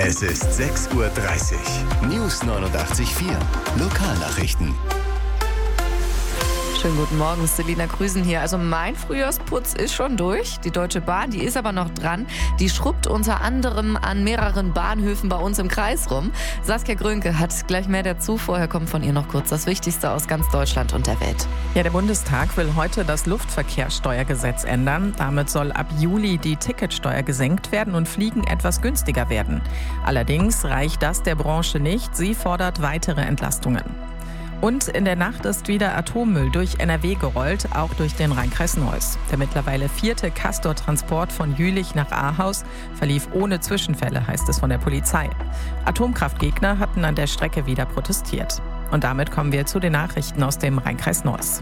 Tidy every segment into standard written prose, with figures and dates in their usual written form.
Es ist 6:30 Uhr. News 89.4. Lokalnachrichten. Schönen guten Morgen, Selina Krüsen hier. Also mein Frühjahrsputz ist schon durch. Die Deutsche Bahn, die ist aber noch dran. Die schrubbt unter anderem an mehreren Bahnhöfen bei uns im Kreis rum. Saskia Grönke hat gleich mehr dazu. Vorher kommt von ihr noch kurz das Wichtigste aus ganz Deutschland und der Welt. Ja, der Bundestag will heute das Luftverkehrssteuergesetz ändern. Damit soll ab Juli die Ticketsteuer gesenkt werden und Fliegen etwas günstiger werden. Allerdings reicht das der Branche nicht. Sie fordert weitere Entlastungen. Und in der Nacht ist wieder Atommüll durch NRW gerollt, auch durch den Rhein-Kreis Neuss. Der mittlerweile 4. Castor-Transport von Jülich nach Ahaus verlief ohne Zwischenfälle, heißt es von der Polizei. Atomkraftgegner hatten an der Strecke wieder protestiert. Und damit kommen wir zu den Nachrichten aus dem Rhein-Kreis Neuss.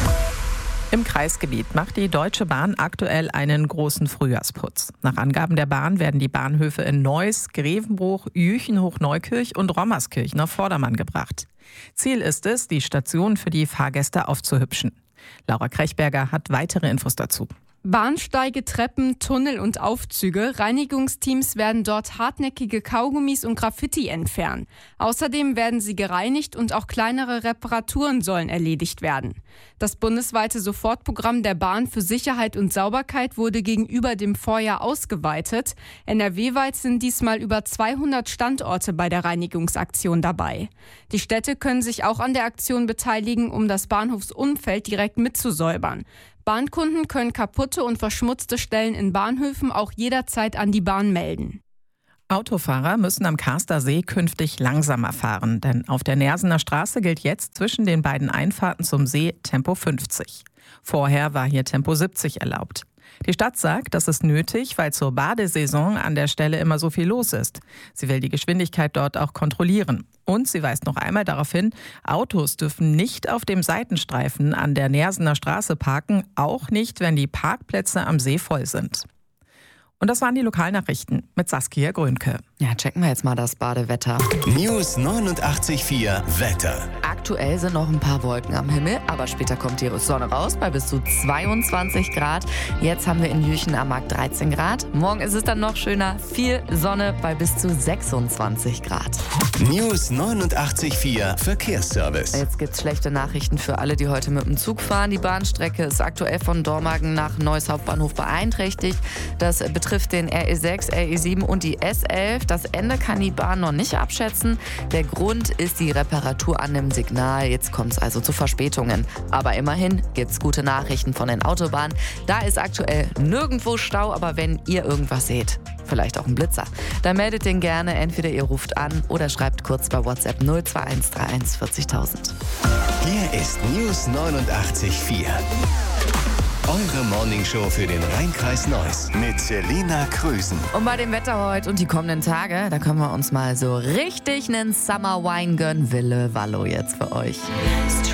Im Kreisgebiet macht die Deutsche Bahn aktuell einen großen Frühjahrsputz. Nach Angaben der Bahn werden die Bahnhöfe in Neuss, Grevenbruch, Jüchen-Hochneukirch und Rommerskirchen auf Vordermann gebracht. Ziel ist es, die Station für die Fahrgäste aufzuhübschen. Laura Krechberger hat weitere Infos dazu. Bahnsteige, Treppen, Tunnel und Aufzüge. Reinigungsteams werden dort hartnäckige Kaugummis und Graffiti entfernen. Außerdem werden sie gereinigt und auch kleinere Reparaturen sollen erledigt werden. Das bundesweite Sofortprogramm der Bahn für Sicherheit und Sauberkeit wurde gegenüber dem Vorjahr ausgeweitet. NRW-weit sind diesmal über 200 Standorte bei der Reinigungsaktion dabei. Die Städte können sich auch an der Aktion beteiligen, um das Bahnhofsumfeld direkt mitzusäubern. Bahnkunden können kaputte und verschmutzte Stellen in Bahnhöfen auch jederzeit an die Bahn melden. Autofahrer müssen am Karster See künftig langsamer fahren, denn auf der Nersener Straße gilt jetzt zwischen den beiden Einfahrten zum See Tempo 50. Vorher war hier Tempo 70 erlaubt. Die Stadt sagt, das ist nötig, weil zur Badesaison an der Stelle immer so viel los ist. Sie will die Geschwindigkeit dort auch kontrollieren. Und sie weist noch einmal darauf hin, Autos dürfen nicht auf dem Seitenstreifen an der Nersener Straße parken, auch nicht, wenn die Parkplätze am See voll sind. Und das waren die Lokalnachrichten mit Saskia Grönke. Ja, checken wir jetzt mal das Badewetter. News 89.4 Wetter. Aktuell sind noch ein paar Wolken am Himmel, aber später kommt die Sonne raus bei bis zu 22 Grad. Jetzt haben wir in Jüchen am Markt 13 Grad. Morgen ist es dann noch schöner, viel Sonne bei bis zu 26 Grad. News 89.4 Verkehrsservice. Jetzt gibt's schlechte Nachrichten für alle, die heute mit dem Zug fahren. Die Bahnstrecke ist aktuell von Dormagen nach Neuss Hauptbahnhof beeinträchtigt. Das betrifft den RE6, RE7 und die S11. Das Ende kann die Bahn noch nicht abschätzen. Der Grund ist die Reparatur an dem Signal. Jetzt kommt es also zu Verspätungen. Aber immerhin gibt's gute Nachrichten von den Autobahnen. Da ist aktuell nirgendwo Stau, aber wenn ihr irgendwas seht, vielleicht auch ein Blitzer, dann meldet den gerne. Entweder ihr ruft an oder schreibt kurz bei WhatsApp 02131 40.000. Hier ist News 89.4. Eure Morningshow für den Rhein-Kreis Neuss mit Selina Krüsen. Und bei dem Wetter heute und die kommenden Tage, da können wir uns mal so richtig einen Summer Wine gönnen. Wille Wallo jetzt für euch.